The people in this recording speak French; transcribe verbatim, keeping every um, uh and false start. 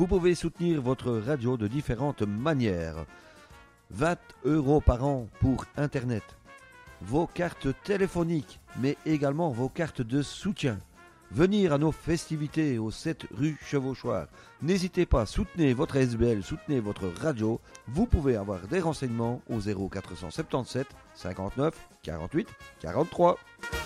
Vous pouvez soutenir votre radio de différentes manières. vingt euros par an pour Internet. Vos cartes téléphoniques, mais également vos cartes de soutien. Venir à nos festivités au sept rue Chevauchoir. N'hésitez pas, soutenez votre S B L, soutenez votre radio. Vous pouvez avoir des renseignements au zéro quatre cent soixante-dix-sept cinquante-neuf quarante-huit quarante-trois.